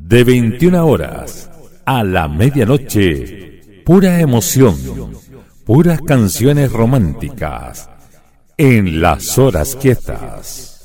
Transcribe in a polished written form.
De 21 horas a la medianoche, pura emoción, puras canciones románticas, en las horas quietas.